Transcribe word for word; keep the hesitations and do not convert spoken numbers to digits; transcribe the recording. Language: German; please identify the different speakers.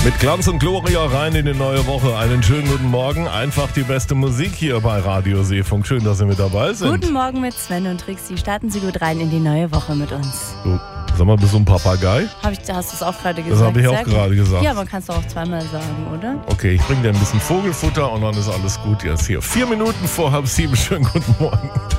Speaker 1: Mit Glanz und Gloria rein in die neue Woche. Einen schönen guten Morgen. Einfach die beste Musik hier bei Radio Seefunk. Schön, dass Sie mit dabei sind.
Speaker 2: Guten Morgen mit Sven und Trixi. Starten Sie gut rein in die neue Woche mit uns.
Speaker 1: Du, sag mal, bist du ein Papagei?
Speaker 2: Hab ich, hast du es auch gerade gesagt?
Speaker 1: Das habe ich auch
Speaker 2: Sehr gut.
Speaker 1: gerade gesagt.
Speaker 2: Ja, man kann es doch auch zweimal sagen, oder?
Speaker 1: Okay, ich bringe dir ein bisschen Vogelfutter und dann ist alles gut jetzt hier. Vier Minuten vor halb sieben. Schönen guten Morgen.